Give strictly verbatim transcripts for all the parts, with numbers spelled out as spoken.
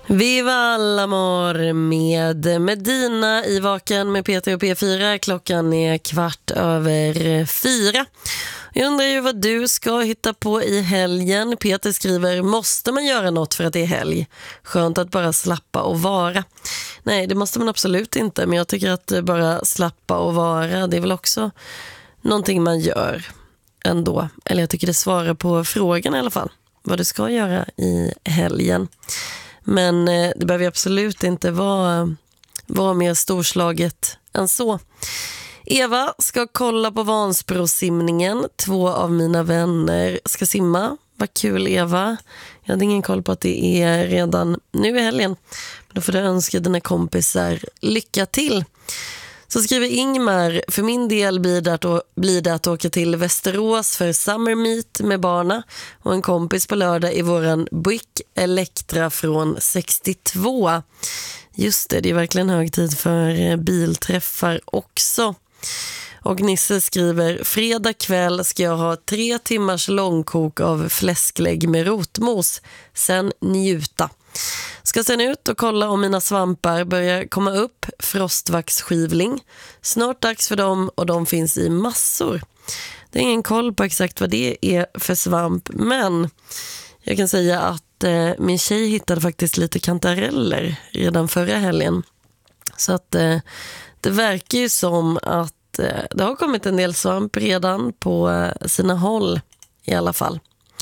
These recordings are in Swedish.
Viva alla mor med Medina i Vaken med P T och P fyra. Klockan är kvart över fyra. Jag undrar ju vad du ska hitta på i helgen. Peter skriver, måste man göra något för att det är helg? Skönt att bara slappa och vara. Nej, det måste man absolut inte. Men jag tycker att bara slappa och vara, det är väl också någonting man gör ändå. Eller jag tycker det svarar på frågan i alla fall. Vad du ska göra i helgen. Men eh, det behöver absolut inte vara, vara mer storslaget än så. Eva ska kolla på Vansbrosimningen. Två av mina vänner ska simma. Vad kul, Eva. Jag hade ingen koll på att det är redan nu i helgen. Men då får du önska dina kompisar lycka till. Så skriver Ingmar, för min del blir det, att, blir det att åka till Västerås för Summer Meet med barna och en kompis på lördag i våran Buick Electra från sextiotvå. Just det, det är verkligen hög tid för bilträffar också. Och Nisse skriver, fredag kväll ska jag ha tre timmars långkok av fläsklägg med rotmos, sen njuta. Ska sen ut och kolla om mina svampar börjar komma upp, frostvaxskivling. Snart dags för dem och de finns i massor. Det är ingen koll på exakt vad det är för svamp, men jag kan säga att eh, min tjej hittade faktiskt lite kantareller redan förra helgen. Så att eh, det verkar ju som att eh, det har kommit en del svamp redan på eh, sina håll i alla fall.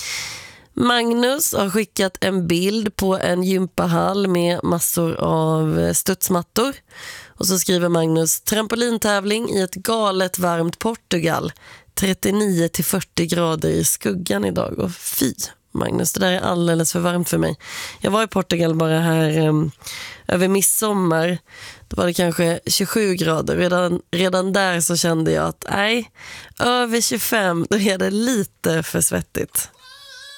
Magnus har skickat en bild på en gympahall med massor av studsmattor. Och så skriver Magnus, trampolintävling i ett galet varmt Portugal. trettionio till fyrtio grader i skuggan idag. Och fy, Magnus, det där är alldeles för varmt för mig. Jag var i Portugal bara här um, över midsommar. Då var det kanske tjugosju grader. Redan, redan där så kände jag att nej, över tjugofem, då är det lite för svettigt.